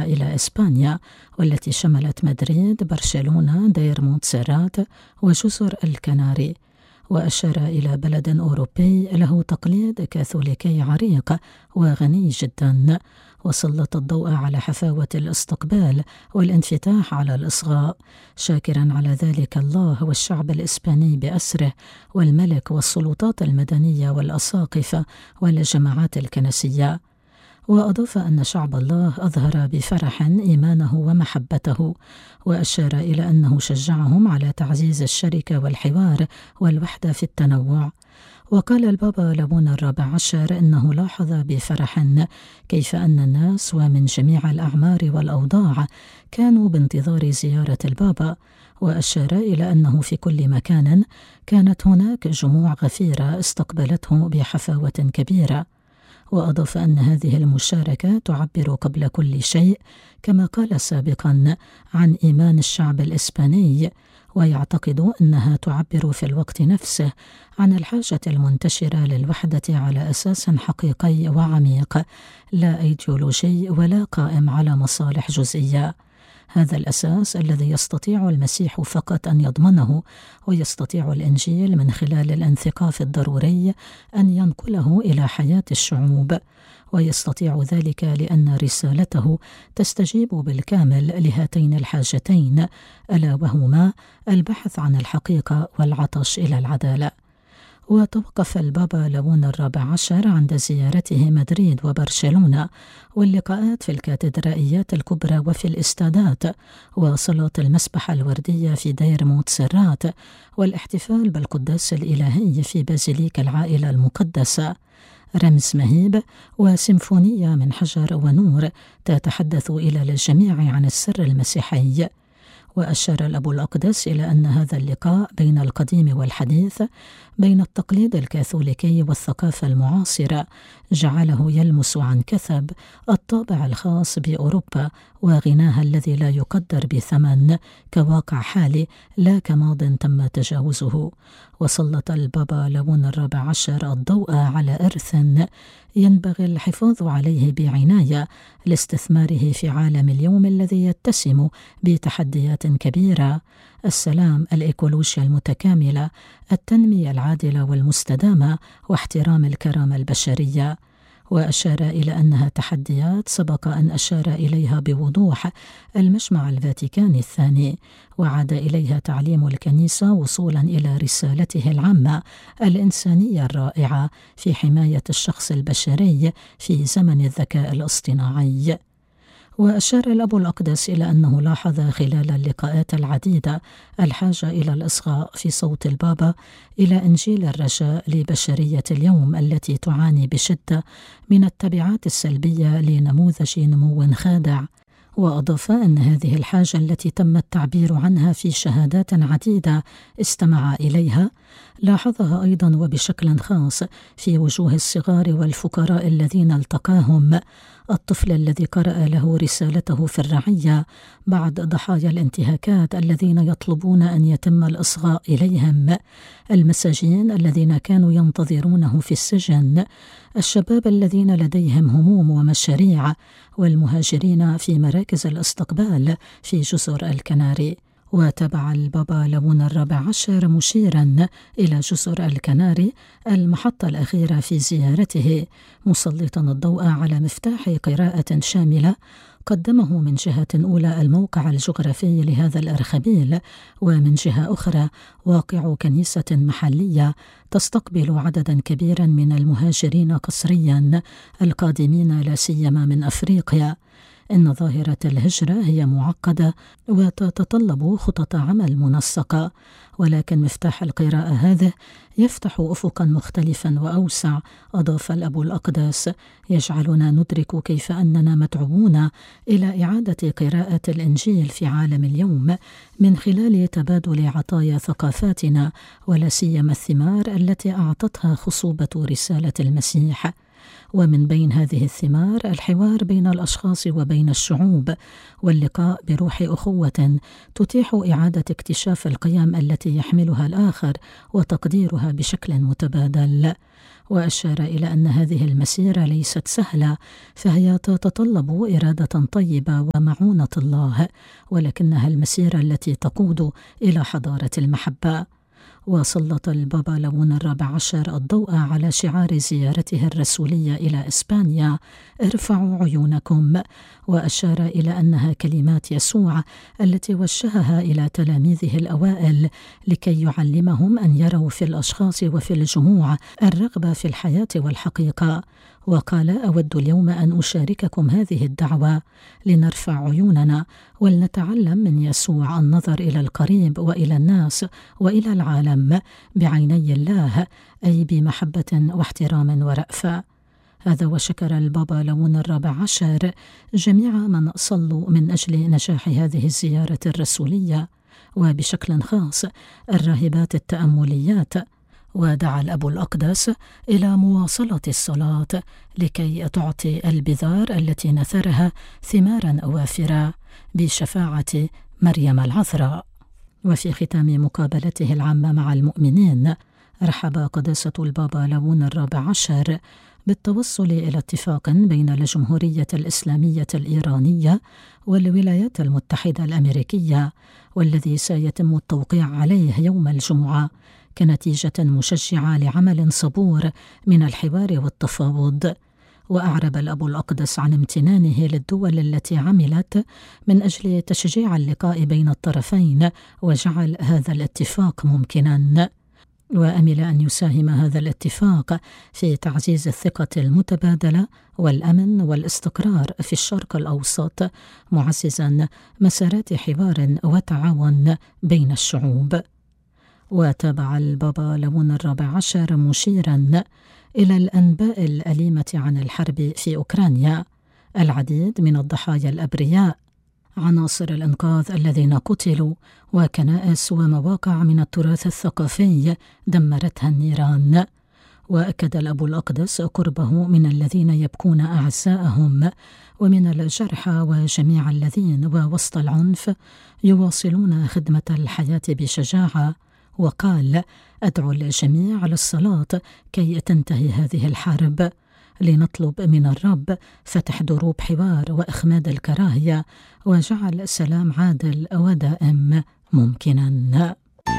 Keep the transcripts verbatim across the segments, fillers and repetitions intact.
الرحلة إلى إسبانيا، والتي شملت مدريد، برشلونة، دير مونتسيرات وجزر الكناري. وأشار إلى بلد أوروبي له تقليد كاثوليكي عريق وغني جدا، وسلط الضوء على حفاوة الاستقبال والانفتاح على الإصغاء، شاكرا على ذلك الله والشعب الإسباني بأسره، والملك والسلطات المدنية والأساقفة والجماعات الكنسية. وأضاف أن شعب الله أظهر بفرح إيمانه ومحبته، وأشار إلى أنه شجعهم على تعزيز الشركة والحوار والوحدة في التنوع. وقال البابا ليون الرابع عشر إنه لاحظ بفرح كيف أن الناس ومن جميع الأعمار والأوضاع كانوا بانتظار زيارة البابا، وأشار إلى أنه في كل مكان كانت هناك جموع غفيرة استقبلته بحفاوة كبيرة. وأضاف أن هذه المشاركة تعبر قبل كل شيء، كما قال سابقا، عن إيمان الشعب الإسباني، ويعتقد أنها تعبر في الوقت نفسه عن الحاجة المنتشرة للوحدة على أساس حقيقي وعميق، لا أيديولوجي ولا قائم على مصالح جزئية. هذا الأساس الذي يستطيع المسيح فقط أن يضمنه، ويستطيع الإنجيل من خلال الانثقاف الضروري أن ينقله إلى حياة الشعوب، ويستطيع ذلك لأن رسالته تستجيب بالكامل لهاتين الحاجتين، ألا وهما البحث عن الحقيقة والعطش إلى العدالة. وتوقف البابا ليون الرابع عشر عند زيارته مدريد وبرشلونة، واللقاءات في الكاتدرائيات الكبرى وفي الاستادات، وصلاة المسبح الوردية في دير مونتسيرات، والاحتفال بالقداس الإلهي في بازيليك العائلة المقدسة، رمز مهيب وسيمفونية من حجر ونور تتحدث إلى الجميع عن السر المسيحي. وأشار الأب الأقدس إلى أن هذا اللقاء بين القديم والحديث، بين التقليد الكاثوليكي والثقافة المعاصرة، جعله يلمس عن كثب الطابع الخاص بأوروبا وغناها الذي لا يقدر بثمن، كواقع حالي لا كماض تم تجاوزه. وسلط البابا ليون الرابع عشر الضوء على إرث ينبغي الحفاظ عليه بعناية لاستثماره في عالم اليوم الذي يتسم بتحديات كبيرة: السلام، الإيكولوجيا المتكاملة، التنمية العادلة والمستدامة، واحترام الكرامة البشرية. وأشار إلى أنها تحديات سبق أن أشار إليها بوضوح المجمع الفاتيكاني الثاني، وعاد إليها تعليم الكنيسة وصولا إلى رسالته العامة الإنسانية الرائعة في حماية الشخص البشري في زمن الذكاء الاصطناعي. وأشار الأب الأقدس إلى أنه لاحظ خلال اللقاءات العديدة الحاجة إلى الإصغاء في صوت البابا إلى إنجيل الرجاء لبشرية اليوم التي تعاني بشدة من التبعات السلبية لنموذج نمو خادع. وأضاف أن هذه الحاجة التي تم التعبير عنها في شهادات عديدة استمع إليها، لاحظها أيضا وبشكل خاص في وجوه الصغار والفقراء الذين التقاهم، الطفل الذي قرأ له رسالته في الرعية بعد ضحايا الانتهاكات الذين يطلبون أن يتم الإصغاء إليهم، المساجين الذين كانوا ينتظرونه في السجن، الشباب الذين لديهم هموم ومشاريع، والمهاجرين في مراكز الاستقبال في جزر الكناري. وتابع البابا ليون الرابع عشر مشيرا إلى جزر الكناري المحطة الأخيرة في زيارته، مسلطا الضوء على مفتاح قراءة شاملة قدمه من جهة أولى الموقع الجغرافي لهذا الأرخبيل، ومن جهة أخرى واقع كنيسة محلية تستقبل عددا كبيرا من المهاجرين قسريا القادمين لا سيما من أفريقيا. إن ظاهرة الهجرة هي معقدة وتتطلب خطط عمل منسقة، ولكن مفتاح القراءة هذا يفتح أفقا مختلفا وأوسع، أضاف الأب الأقدس، يجعلنا ندرك كيف أننا مدعوون إلى إعادة قراءة الإنجيل في عالم اليوم من خلال تبادل عطايا ثقافاتنا، ولا سيما الثمار التي أعطتها خصوبة رسالة المسيح. ومن بين هذه الثمار الحوار بين الأشخاص وبين الشعوب، واللقاء بروح أخوة تتيح إعادة اكتشاف القيم التي يحملها الآخر وتقديرها بشكل متبادل. وأشار إلى أن هذه المسيرة ليست سهلة، فهي تتطلب إرادة طيبة ومعونة الله، ولكنها المسيرة التي تقود إلى حضارة المحبة. وسلط البابا ليون الرابع عشر الضوء على شعار زيارته الرسولية إلى إسبانيا: ارفعوا عيونكم، وأشار إلى أنها كلمات يسوع التي وجهها إلى تلاميذه الأوائل لكي يعلمهم أن يروا في الأشخاص وفي الجموع الرغبة في الحياة والحقيقة. وقال: أود اليوم أن أشارككم هذه الدعوة لنرفع عيوننا ولنتعلم من يسوع النظر إلى القريب وإلى الناس وإلى العالم بعيني الله، أي بمحبة واحترام ورأفة. هذا وشكر البابا ليون الرابع عشر جميع من صلوا من أجل نجاح هذه الزيارة الرسولية، وبشكل خاص الراهبات التأمليات. ودعا الأب الأقدس إلى مواصلة الصلاة لكي تعطي البذار التي نثرها ثمارا وافرة بشفاعة مريم العذراء. وفي ختام مقابلته العامة مع المؤمنين، رحب قداسة البابا ليون الرابع عشر بالتوصل إلى اتفاق بين الجمهورية الإسلامية الإيرانية والولايات المتحدة الأمريكية، والذي سيتم التوقيع عليه يوم الجمعة كنتيجة مشجعة لعمل صبور من الحوار والتفاوض. وأعرب الأب الأقدس عن امتنانه للدول التي عملت من أجل تشجيع اللقاء بين الطرفين وجعل هذا الاتفاق ممكنا، وأمل أن يساهم هذا الاتفاق في تعزيز الثقة المتبادلة والأمن والاستقرار في الشرق الأوسط، معززا مسارات حوار وتعاون بين الشعوب. وتابع البابا ليون الرابع عشر مشيرا إلى الأنباء الأليمة عن الحرب في أوكرانيا: العديد من الضحايا الأبرياء، عناصر الإنقاذ الذين قتلوا، وكنائس ومواقع من التراث الثقافي دمرتها النيران. وأكد الأب الأقدس قربه من الذين يبكون أعزائهم ومن الجرحى وجميع الذين ووسط العنف يواصلون خدمة الحياة بشجاعة، وقال: أدعو الجميع للصلاة كي تنتهي هذه الحرب، لنطلب من الرب فتح دروب حوار وإخماد الكراهية وجعل سلام عادل ودائم ممكنا.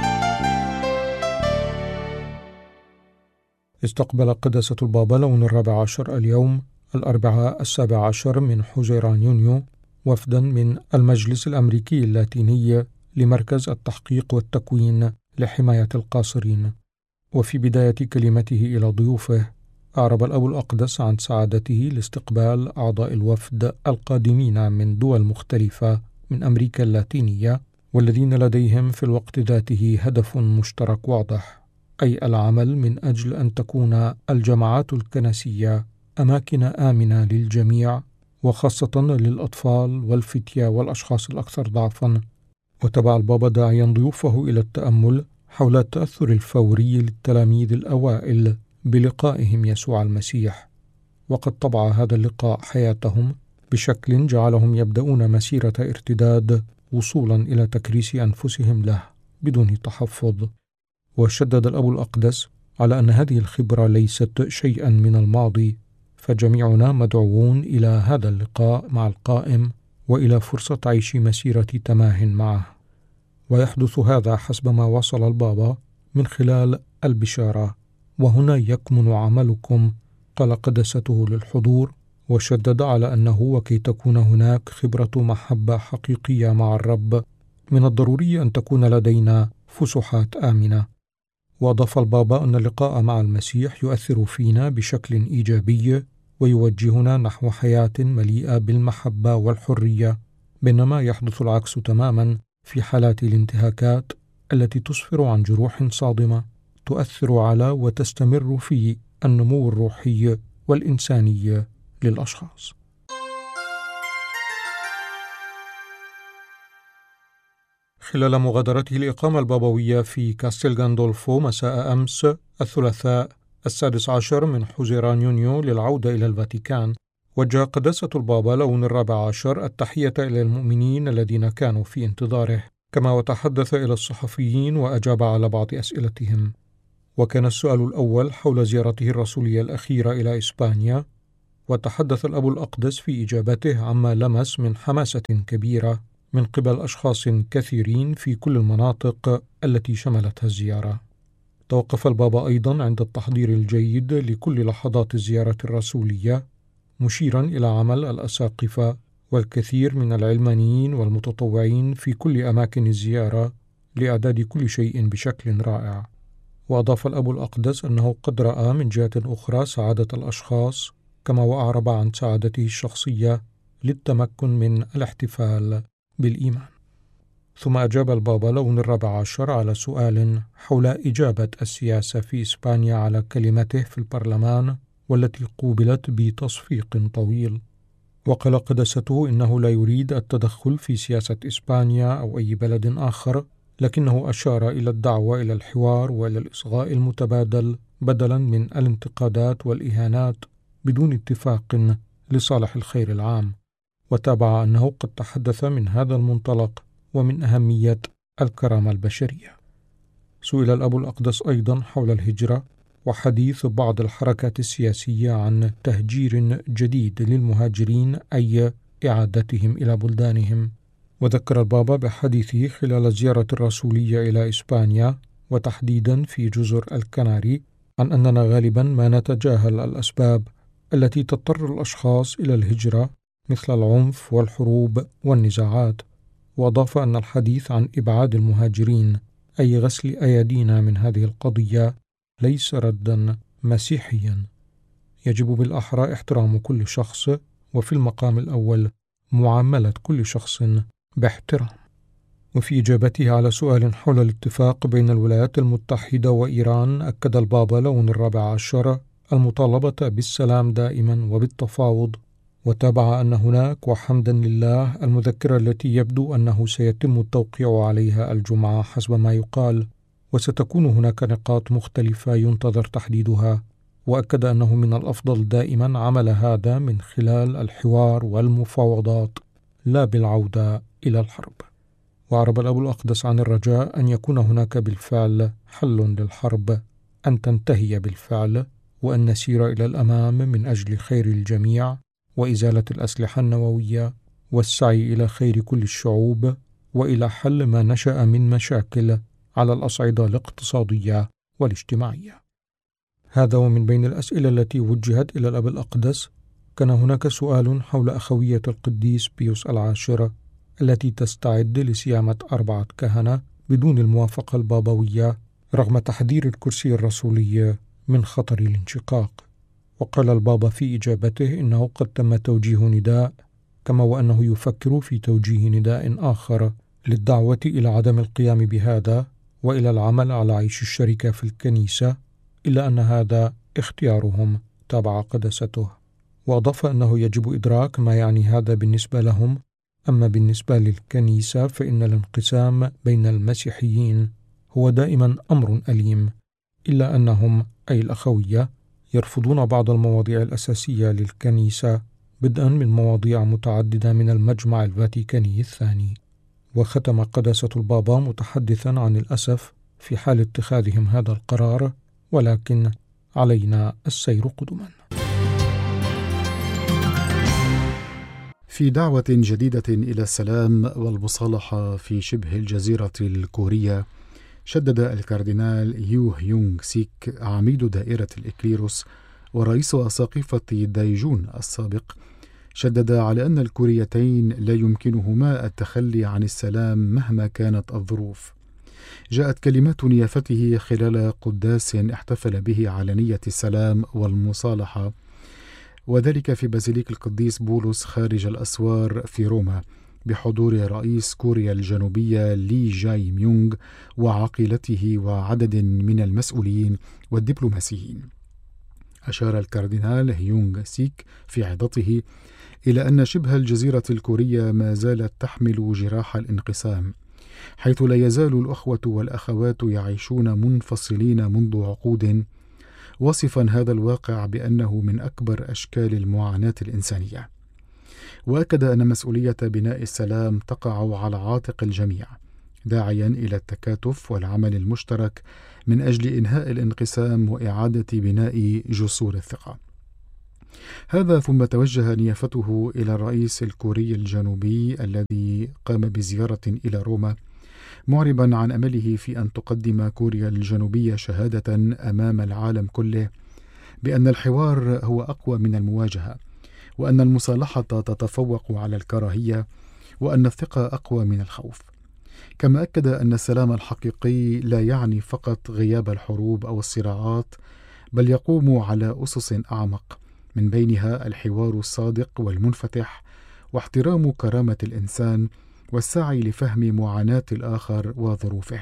استقبل قداسة البابا ليون الرابع عشر اليوم الأربعاء السابع عشر من حزيران يونيو وفدا من المجلس الأمريكي اللاتيني لمركز التحقيق والتكوين لحماية القاصرين. وفي بداية كلمته إلى ضيوفه، أعرب الأب الأقدس عن سعادته لاستقبال أعضاء الوفد القادمين من دول مختلفة من أمريكا اللاتينية، والذين لديهم في الوقت ذاته هدف مشترك واضح، أي العمل من أجل أن تكون الجماعات الكنسية أماكن آمنة للجميع، وخاصة للأطفال والفتية والأشخاص الأكثر ضعفا. وتبع البابا داعيا ضيوفه إلى التأمل حول التأثر الفوري للتلاميذ الأوائل بلقائهم يسوع المسيح، وقد طبع هذا اللقاء حياتهم بشكل جعلهم يبدأون مسيرة ارتداد وصولا إلى تكريس أنفسهم له بدون تحفظ. وشدد الأب الأقدس على أن هذه الخبرة ليست شيئا من الماضي، فجميعنا مدعوون إلى هذا اللقاء مع القائم وإلى فرصة عيش مسيرة تماه معه. ويحدث هذا حسب ما وصل البابا من خلال البشارة: وهنا يكمن عملكم، قال قدسته للحضور، وشدد على أنه وكي تكون هناك خبرة محبة حقيقية مع الرب من الضروري أن تكون لدينا فسحات آمنة. وأضاف البابا أن اللقاء مع المسيح يؤثر فينا بشكل إيجابي ويوجهنا نحو حياة مليئة بالمحبة والحرية، بينما يحدث العكس تماما في حالات الانتهاكات التي تسفر عن جروح صادمة تؤثر على وتستمر في النمو الروحي والإنساني للأشخاص. خلال مغادرته الإقامة البابوية في كاستيل غاندولفو مساء أمس الثلاثاء السادس عشر من حزيران يونيو للعودة إلى الفاتيكان، وجه قداسة البابا لون الرابع عشر التحية إلى المؤمنين الذين كانوا في انتظاره، كما وتحدث إلى الصحفيين وأجاب على بعض أسئلتهم. وكان السؤال الأول حول زيارته الرسولية الأخيرة إلى إسبانيا، وتحدث الأب الأقدس في إجابته عما لمس من حماسة كبيرة من قبل أشخاص كثيرين في كل المناطق التي شملتها الزيارة. توقف البابا أيضا عند التحضير الجيد لكل لحظات الزيارة الرسولية، مشيرا إلى عمل الأساقفة والكثير من العلمانيين والمتطوعين في كل أماكن الزيارة لإعداد كل شيء بشكل رائع. وأضاف الأب الأقدس أنه قد رأى من جهة أخرى سعادة الأشخاص، كما وأعرب عن سعادته الشخصية للتمكن من الاحتفال بالإيمان. ثم أجاب البابا لون الرابع عشر على سؤال حول إجابة السياسة في إسبانيا على كلمته في البرلمان، والتي قوبلت بتصفيق طويل. وقال قداسته إنه لا يريد التدخل في سياسة إسبانيا أو أي بلد آخر، لكنه أشار إلى الدعوة إلى الحوار وإلى الإصغاء المتبادل بدلا من الانتقادات والإهانات بدون اتفاق لصالح الخير العام. وتابع أنه قد تحدث من هذا المنطلق ومن أهمية الكرامة البشرية. سئل الأب الأقدس أيضا حول الهجرة وحديث بعض الحركات السياسية عن تهجير جديد للمهاجرين، أي إعادتهم إلى بلدانهم. وذكر البابا بحديثه خلال الزيارة الرسولية إلى إسبانيا، وتحديدا في جزر الكناري، عن أننا غالبا ما نتجاهل الأسباب التي تضطر الأشخاص إلى الهجرة، مثل العنف والحروب والنزاعات. وأضاف أن الحديث عن إبعاد المهاجرين، أي غسل أيدينا من هذه القضية، ليس ردا مسيحيا. يجب بالأحرى احترام كل شخص، وفي المقام الأول معاملة كل شخص باحترام. وفي إجابته على سؤال حول الاتفاق بين الولايات المتحدة وإيران، أكد البابا لون الرابع عشر المطالبة بالسلام دائما وبالتفاوض. وتابع أن هناك وحمدا لله المذكرة التي يبدو أنه سيتم التوقيع عليها الجمعة حسب ما يقال، وستكون هناك نقاط مختلفة ينتظر تحديدها. وأكد أنه من الأفضل دائما عمل هذا من خلال الحوار والمفاوضات، لا بالعودة إلى الحرب. وعرب الأب الأقدس عن الرجاء أن يكون هناك بالفعل حل للحرب، أن تنتهي بالفعل، وأن نسير إلى الأمام من أجل خير الجميع وإزالة الأسلحة النووية والسعي إلى خير كل الشعوب، وإلى حل ما نشأ من مشاكل على الأصعدة الاقتصادية والاجتماعية. هذا ومن بين الأسئلة التي وجهت إلى الأب الأقدس، كان هناك سؤال حول أخوية القديس بيوس العاشر التي تستعد لصيامة أربعة كهنة بدون الموافقة البابوية، رغم تحذير الكرسي الرسولي من خطر الانشقاق. وقال البابا في إجابته إنه قد تم توجيه نداء، كما وأنه يفكر في توجيه نداء آخر للدعوة إلى عدم القيام بهذا وإلى العمل على عيش الشركة في الكنيسة، إلا أن هذا اختيارهم، تابع قداسته. وأضاف أنه يجب إدراك ما يعني هذا بالنسبة لهم، أما بالنسبة للكنيسة فإن الانقسام بين المسيحيين هو دائما أمر أليم، إلا أنهم أي الأخوية يرفضون بعض المواضيع الأساسية للكنيسة، بدءا من مواضيع متعددة من المجمع الفاتيكاني الثاني. وختم قداسة البابا متحدثا عن الأسف في حال اتخاذهم هذا القرار، ولكن علينا السير قدما. في دعوة جديدة إلى السلام والمصالحة في شبه الجزيرة الكورية، شدد الكاردينال يو هيونغ سيك عميد دائرة الإكليروس ورئيس أساقفة دايجون السابق، شدد على أن الكوريتين لا يمكنهما التخلي عن السلام مهما كانت الظروف. جاءت كلمات نيافته خلال قداس احتفل به على نية السلام والمصالحة، وذلك في بازيليك القديس بولس خارج الأسوار في روما، بحضور رئيس كوريا الجنوبية لي جاي ميونغ وعقيلته وعدد من المسؤولين والدبلوماسيين. أشار الكاردينال هيونغ سيك في عظته إلى أن شبه الجزيرة الكورية ما زالت تحمل جراح الانقسام، حيث لا يزال الأخوة والأخوات يعيشون منفصلين منذ عقود، وصفا هذا الواقع بأنه من أكبر أشكال المعاناة الإنسانية. وأكد أن مسؤولية بناء السلام تقع على عاتق الجميع، داعيا إلى التكاتف والعمل المشترك من أجل إنهاء الانقسام وإعادة بناء جسور الثقة. هذا ثم توجه نيافته إلى الرئيس الكوري الجنوبي الذي قام بزيارة إلى روما، معربا عن أمله في أن تقدم كوريا الجنوبية شهادة أمام العالم كله بأن الحوار هو أقوى من المواجهة، وأن المصالحة تتفوق على الكراهية، وأن الثقة أقوى من الخوف. كما أكد أن السلام الحقيقي لا يعني فقط غياب الحروب أو الصراعات، بل يقوم على أسس أعمق، من بينها الحوار الصادق والمنفتح، واحترام كرامة الإنسان، والسعي لفهم معاناة الآخر وظروفه.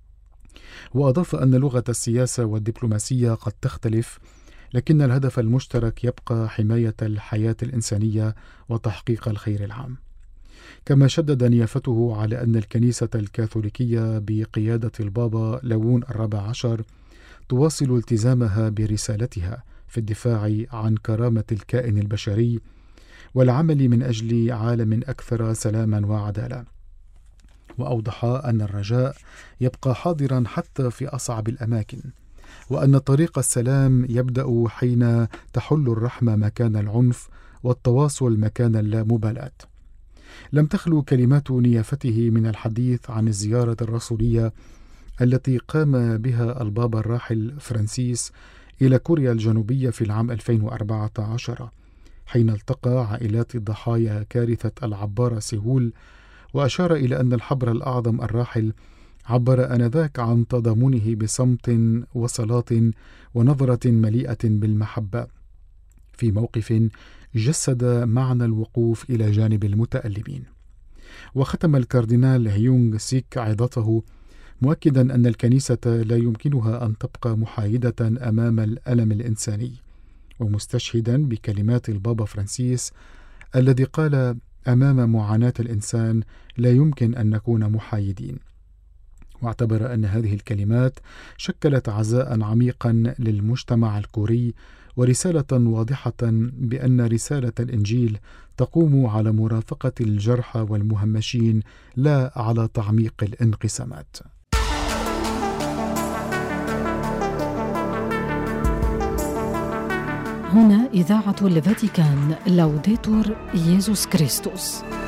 وأضاف أن لغة السياسة والدبلوماسية قد تختلف، لكن الهدف المشترك يبقى حماية الحياة الإنسانية وتحقيق الخير العام. كما شدد نيافته على أن الكنيسة الكاثوليكية بقيادة البابا ليون الرابع عشر تواصل التزامها برسالتها في الدفاع عن كرامة الكائن البشري والعمل من أجل عالم أكثر سلاما وعدالة. وأوضح أن الرجاء يبقى حاضرا حتى في أصعب الأماكن، وأن طريق السلام يبدأ حين تحل الرحمة مكان العنف والتواصل مكان اللامبالاة. لم تخلو كلمات نيافته من الحديث عن الزيارة الرسولية التي قام بها البابا الراحل فرانسيس إلى كوريا الجنوبية في العام ألفين وأربعة عشر، حين التقى عائلات ضحايا كارثة العبارة سيهول، وأشار إلى أن الحبر الأعظم الراحل عبر آنذاك عن تضامنه بصمت وصلاة ونظرة مليئة بالمحبة، في موقف جسد معنى الوقوف إلى جانب المتألمين. وختم الكاردينال هيونغ سيك عظته مؤكدا أن الكنيسة لا يمكنها أن تبقى محايدة أمام الألم الإنساني، ومستشهدا بكلمات البابا فرانسيس الذي قال: أمام معاناة الإنسان لا يمكن أن نكون محايدين. واعتبر أن هذه الكلمات شكلت عزاء عميقا للمجتمع الكوري، ورسالة واضحة بأن رسالة الإنجيل تقوم على مرافقة الجرحى والمهمشين، لا على تعميق الانقسامات. هنا إذاعة الفاتيكان، لوديتور ييسوس كريستوس.